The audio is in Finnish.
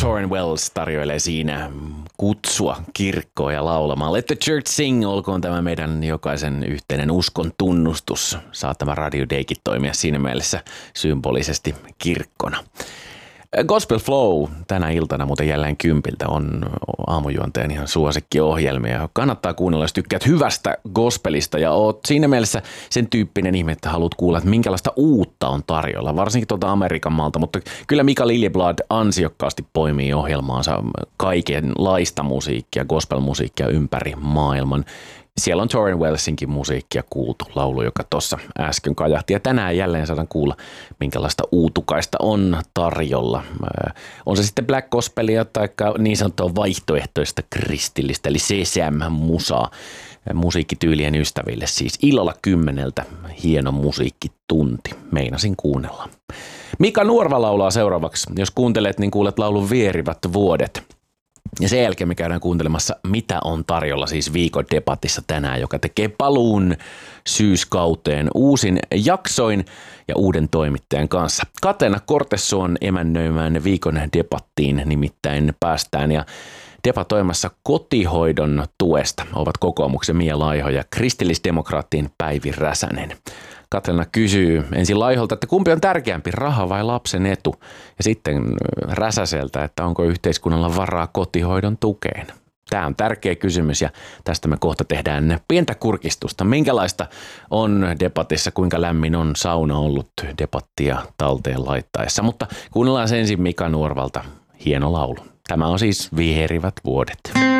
Tauren Wells tarjoilee siinä kutsua kirkkoon ja laulamaan. Let the church sing, olkoon tämä meidän jokaisen yhteinen uskon tunnustus. Saa tämä Radio Daykin toimia siinä mielessä symbolisesti kirkkona. Gospel Flow tänä iltana muuten jälleen 10 on aamujuonteen ihan suosikkiohjelmia. Kannattaa kuunnella, jos tykkäät hyvästä gospelista ja oot siinä mielessä sen tyyppinen ihme, että haluat kuulla, että minkälaista uutta on tarjolla. Varsinkin tuolta Amerikan maalta, mutta kyllä Mika Liljeblad ansiokkaasti poimii ohjelmaansa kaikenlaista musiikkia, gospelmusiikkia ympäri maailman. Siellä on Tauren Wellsinkin musiikkia kuultu, laulu, joka tuossa äsken kajahti. Ja tänään jälleen saadaan kuulla, minkälaista uutukaista on tarjolla. On se sitten black gospelia tai niin sanottua vaihtoehtoista kristillistä, eli CCM-musaa. Musiikkityylien ystäville siis illalla 10 hieno musiikkitunti. Meinasin kuunnella. Mika Nuorva laulaa seuraavaksi. Jos kuuntelet, niin kuulet laulun Vierivät vuodet. Ja sen jälkeen me käydään kuuntelemassa, mitä on tarjolla siis viikon debatissa tänään, joka tekee paluun syyskauteen uusin jaksoin ja uuden toimittajan kanssa. Kateena Kortesuon emännöimään viikon debattiin nimittäin päästään ja debatoimassa kotihoidon tuesta ovat kokoomuksen Mia Laiho ja kristillisdemokraattien Päivi Räsänen. Katriina kysyy ensin Laiholta, että kumpi on tärkeämpi, raha vai lapsen etu? Ja sitten Räsäseltä, että onko yhteiskunnalla varaa kotihoidon tukeen? Tämä on tärkeä kysymys ja tästä me kohta tehdään pientä kurkistusta. Minkälaista on debatissa, kuinka lämmin on sauna ollut debattia talteen laittaessa? Mutta kuunnellaan ensin Mika Nuorvalta hieno laulu. Tämä on siis Vierivät vuodet.